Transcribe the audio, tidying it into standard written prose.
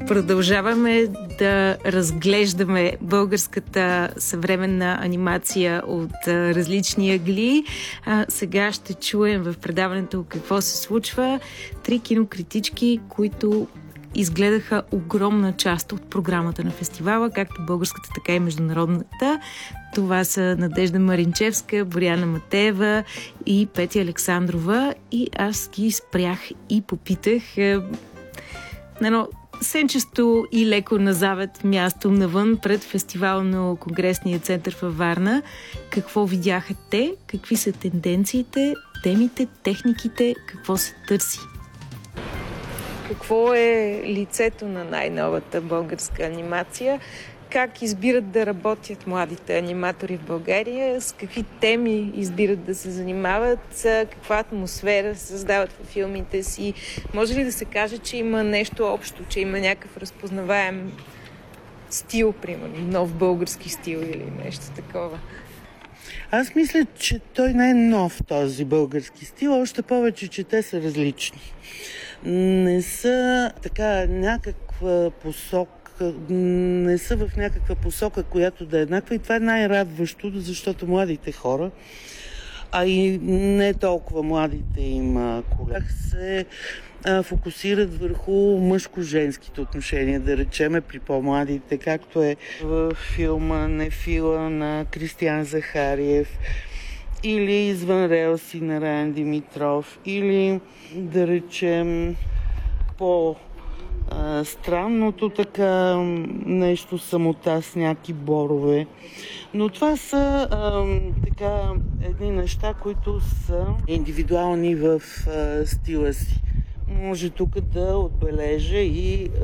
Продължаваме да разглеждаме българската съвременна анимация от различни ъгли. Сега ще чуем в предаването какво се случва 3 кинокритички, които изгледаха огромна част от програмата на фестивала, както българската, така и международната. Това са Надежда Маринчевска, Боряна Матеева и Петя Александрова. И аз ги спрях и попитах на едно сенчесто и леко на завет място навън пред фестивално-конгресния център във Варна. Какво видяха те, какви са тенденциите, темите, техниките, какво се търси. Какво е лицето на най-новата българска анимация? Как избират да работят младите аниматори в България? С какви теми избират да се занимават? Каква атмосфера създават във филмите си? Може ли да се каже, че има нещо общо, че има някакъв разпознаваем стил, примерно, нов български стил или нещо такова? Аз мисля, че той не е нов, този български стил, още повече, че те са различни. Не са така някаква посока, не са в някаква посока, която да е еднаква, и това е най-радващото, защото младите хора, а и не толкова младите им колеги, се фокусират върху мъжко-женските отношения, да речеме при по-младите, както е в филма Нефила на Кристиян Захариев, или Извън релси на Раян Димитров, или да речем по-странното така нещо Самота с някакви борове. Но това са така едни неща, които са индивидуални в стила си. Може тук да отбележа и